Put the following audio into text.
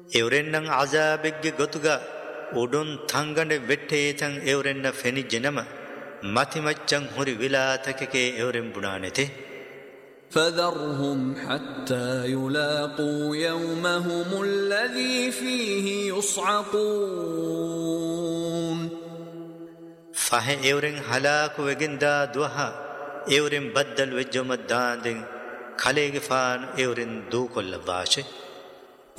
ಎವರೆನ್ನ ಅಜಾಬಿಗ್ಗೆ ಗೊತ್ತುಗ ಉಡುನ್ ಥಂಗಂಡೆ ಬೆಟ್ಟೇತಂ ಎವರೆನ್ನ ಫೆನಿಜ್ಜೆನಮ ಮತಿಮಚ್ಚಂ ಹುರಿ ವಿಲಾತಕಕ್ಕೆ ಎವರೆಂ ಬುಣಾನೆತೆ فذرهم حتى يلاقوا يومهم الذي فيه يصعقون فه اورن هلاكو وگندا دوها اورن بدل وجمدان دين خليغ فان اورن دو كل باشه